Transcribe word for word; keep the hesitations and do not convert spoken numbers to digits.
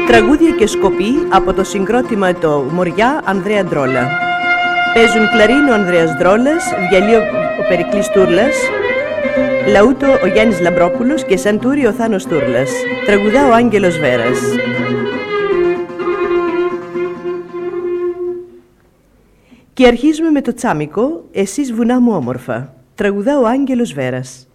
Τραγούδια και σκοπή από το συγκρότημα το Μοριά Ανδρέα Ντρόλα. Παίζουν κλαρίνο ο Ανδρέας Δρόλας, βιαλί ο Περικλής Τούρλας, λαούτο ο Γιάννης Λαμπρόπουλος και σαντούρι ο Θάνος Τούρλας. Τραγουδά ο Άγγελος Βέρας. Και αρχίζουμε με το τσάμικο «Εσείς βουνά μου όμορφα». Τραγουδά ο Άγγελος Βέρας.